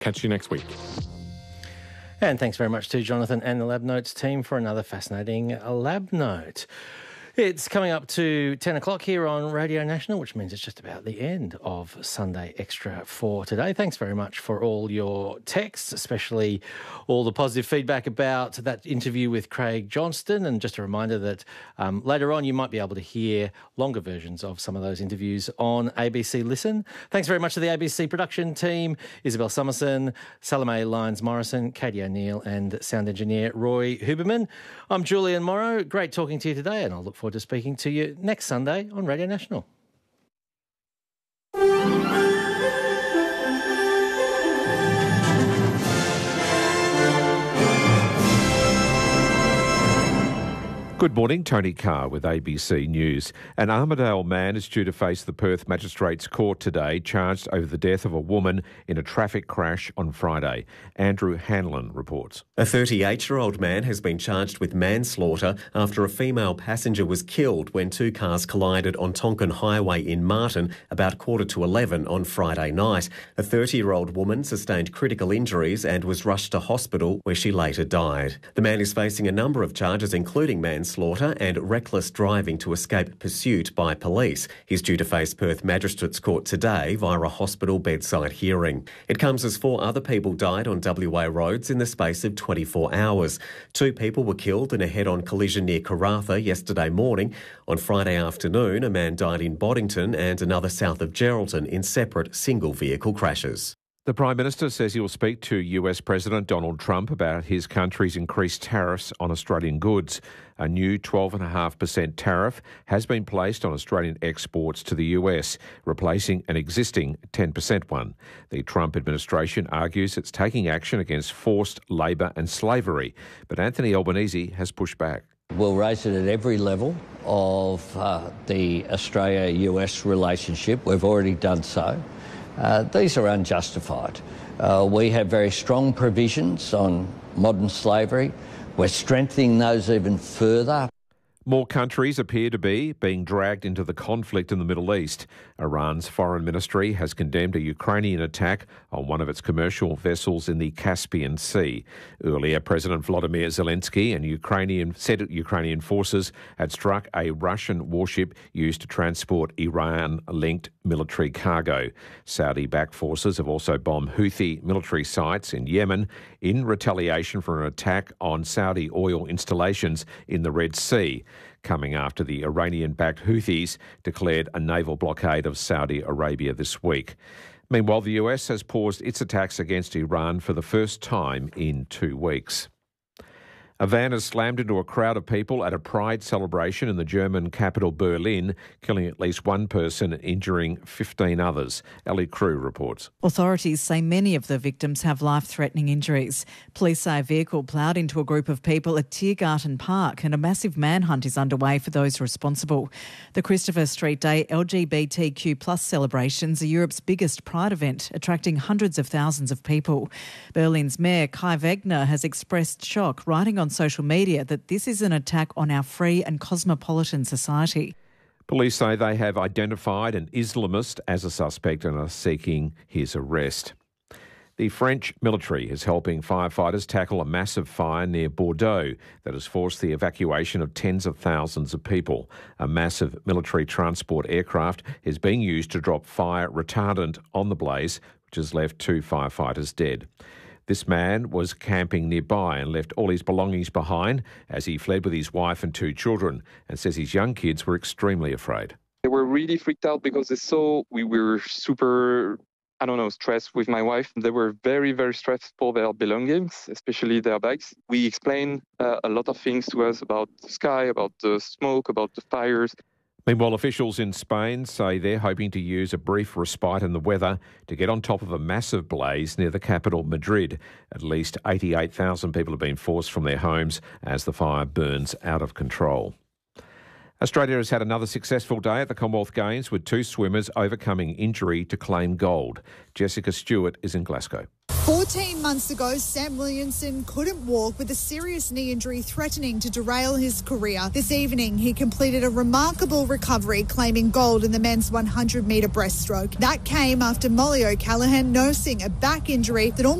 Catch you next week. And thanks very much to Jonathan and the Lab Notes team for another fascinating Lab Note. It's coming up to 10 o'clock here on Radio National, which means it's just about the end of Sunday Extra for today. Thanks very much for all your texts, especially all the positive feedback about that interview with Craig Johnston. And just a reminder that later on you might be able to hear longer versions of some of those interviews on ABC Listen. Thanks very much to the ABC production team, Isabel Summerson, Salome Lyons-Morrison, Katie O'Neill and sound engineer Roy Huberman. I'm Julian Morrow. Great talking to you today, and I'll look forward to speaking to you next Sunday on Radio National. Good morning, Tony Carr with ABC News. An Armidale man is due to face the Perth Magistrates Court today, charged over the death of a woman in a traffic crash on Friday. Andrew Hanlon reports. A 38-year-old man has been charged with manslaughter after a female passenger was killed when two cars collided on Tonkin Highway in Martin about 11:15 on Friday night. A 30-year-old woman sustained critical injuries and was rushed to hospital where she later died. The man is facing a number of charges, including manslaughter and reckless driving to escape pursuit by police. He's due to face Perth Magistrates Court today via a hospital bedside hearing. It comes as 4 other people died on WA roads in the space of 24 hours. 2 people were killed in a head-on collision near Karratha yesterday morning. On Friday afternoon, a man died in Boddington and another south of Geraldton in separate single-vehicle crashes. The Prime Minister says he will speak to US President Donald Trump about his country's increased tariffs on Australian goods. A new 12.5% tariff has been placed on Australian exports to the US, replacing an existing 10% one. The Trump administration argues it's taking action against forced labour and slavery, but Anthony Albanese has pushed back. We'll raise it at every level of the Australia-US relationship. We've already done so. These are unjustified. We have very strong provisions on modern slavery. We're strengthening those even further. More countries appear to be being dragged into the conflict in the Middle East. Iran's foreign ministry has condemned a Ukrainian attack on one of its commercial vessels in the Caspian Sea. Earlier, President Volodymyr Zelensky said Ukrainian forces had struck a Russian warship used to transport Iran-linked military cargo. Saudi-backed forces have also bombed Houthi military sites in Yemen in retaliation for an attack on Saudi oil installations in the Red Sea, coming after the Iranian-backed Houthis declared a naval blockade of Saudi Arabia this week. Meanwhile, the US has paused its attacks against Iran for the first time in 2 weeks. A van has slammed into a crowd of people at a pride celebration in the German capital Berlin, killing at least 1 person and injuring 15 others. Ellie Crew reports. Authorities say many of the victims have life-threatening injuries. Police say a vehicle ploughed into a group of people at Tiergarten Park and a massive manhunt is underway for those responsible. The Christopher Street Day LGBTQ+ celebrations are Europe's biggest pride event, attracting hundreds of thousands of people. Berlin's Mayor Kai Wegner has expressed shock, writing on social media that this is an attack on our free and cosmopolitan society. Police say they have identified an Islamist as a suspect and are seeking his arrest. The French military is helping firefighters tackle a massive fire near Bordeaux that has forced the evacuation of tens of thousands of people. A massive military transport aircraft is being used to drop fire retardant on the blaze, which has left 2 firefighters dead. This man was camping nearby and left all his belongings behind as he fled with his wife and 2 children, and says his young kids were extremely afraid. They were really freaked out because they saw we were super, stressed with my wife. They were very, very stressed for their belongings, especially their bags. We explained a lot of things to us about the sky, about the smoke, about the fires. Meanwhile, officials in Spain say they're hoping to use a brief respite in the weather to get on top of a massive blaze near the capital, Madrid. At least 88,000 people have been forced from their homes as the fire burns out of control. Australia has had another successful day at the Commonwealth Games with 2 swimmers overcoming injury to claim gold. Jessica Stewart is in Glasgow. 14 months ago, Sam Williamson couldn't walk with a serious knee injury threatening to derail his career. This evening, he completed a remarkable recovery, claiming gold in the men's 100-metre breaststroke. That came after Molly O'Callaghan nursing a back injury that almost